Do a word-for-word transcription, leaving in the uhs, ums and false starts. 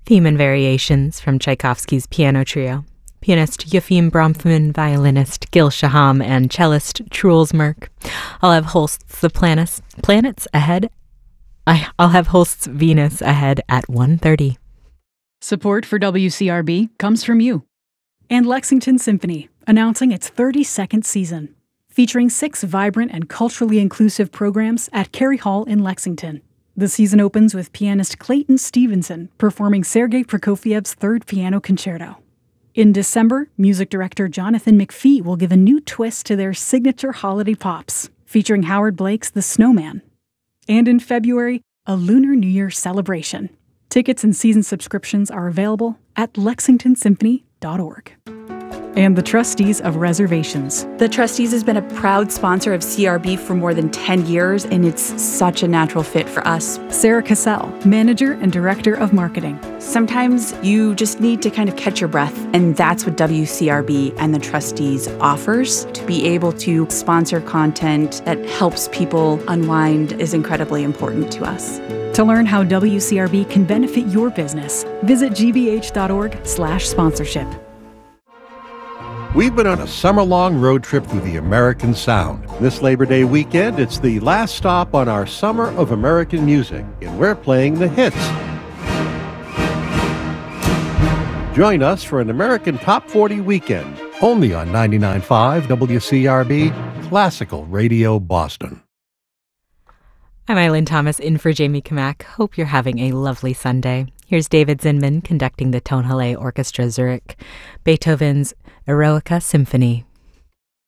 Theme and Variations from Tchaikovsky's Piano Trio. Pianist Yefim Bronfman, violinist Gil Shaham, and cellist Truls Merk. I'll have hosts the planets, planets ahead. I, I'll have hosts Venus ahead at one thirty. Support for W C R B comes from you. And Lexington Symphony, announcing its thirty-second season, featuring six vibrant and culturally inclusive programs at Cary Hall in Lexington. The season opens with pianist Clayton Stevenson performing Sergei Prokofiev's Third Piano Concerto. In December, music director Jonathan McPhee will give a new twist to their signature holiday pops, featuring Howard Blake's The Snowman. And in February, a Lunar New Year celebration. Tickets and season subscriptions are available at lexington symphony dot org. And the Trustees of Reservations. The Trustees has been a proud sponsor of C R B for more than ten years, and it's such a natural fit for us. Sarah Cassell, Manager and Director of Marketing. Sometimes you just need to kind of catch your breath, and that's what W C R B and the Trustees offers. To be able to sponsor content that helps people unwind is incredibly important to us. To learn how W C R B can benefit your business, visit g b h dot org slash sponsorship. We've been on a summer-long road trip through the American Sound. This Labor Day weekend, it's the last stop on our Summer of American Music, and we're playing the hits. Join us for an American Top forty weekend, only on ninety-nine point five W C R B, Classical Radio Boston. I'm Eileen Thomas in for Jamie Kamak. Hope you're having a lovely Sunday. Here's David Zinman conducting the Tonhalle Orchestra Zurich, Beethoven's Eroica Symphony.